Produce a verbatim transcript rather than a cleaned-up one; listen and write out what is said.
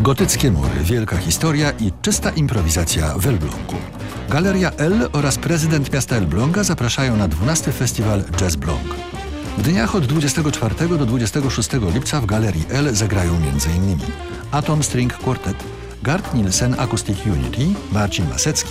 Gotyckie mury, wielka historia i czysta improwizacja w Elblągu. Galeria L oraz prezydent miasta Elbląga zapraszają na dwunasty Festiwal Jazz Bląg. W dniach od dwudziestego czwartego do dwudziestego szóstego lipca w Galerii L zagrają m.in. Atom String Quartet, Gard Nielsen Acoustic Unity, Marcin Masecki,